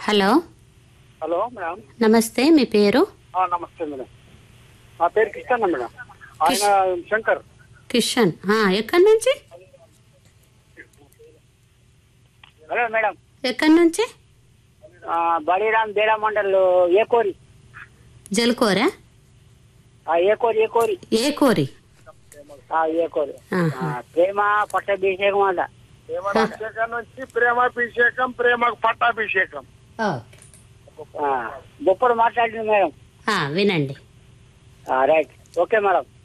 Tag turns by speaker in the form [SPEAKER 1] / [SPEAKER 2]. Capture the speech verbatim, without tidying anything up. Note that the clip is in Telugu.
[SPEAKER 1] Hello
[SPEAKER 2] hello madam.
[SPEAKER 1] నమస్తే, మీ పేరు?
[SPEAKER 2] ఆ, నమస్తే మేడం. నా పేరు కిషన్ మేడం. ఆయన శంకర్.
[SPEAKER 1] కిషన్. ఆ, ఎక్కడి నుంచి?
[SPEAKER 2] Hello madam.
[SPEAKER 1] ఎక్కడి నుంచి?
[SPEAKER 2] ఆ, బడిరామ్ బేడా మండల్ ఏకోరి.
[SPEAKER 1] జలకోరా?
[SPEAKER 2] ఆ, ఏకోరి ఏకోరి
[SPEAKER 1] ఏకోరి.
[SPEAKER 2] ఆ, ఏకోరి.
[SPEAKER 1] ఆహా.
[SPEAKER 2] ఆ, ప్రేమ పట్టాభిషేకం అంట.
[SPEAKER 3] ప్రేమాభిషేకం నుంచి ప్రేమాభిషేకం, ప్రేమకు పట్టాభిషేకం.
[SPEAKER 1] ఓకే.
[SPEAKER 2] బొప్పడు మాట్లాడింది మేడం.
[SPEAKER 1] ఆ, వినండి.
[SPEAKER 2] రైట్. Okay madam.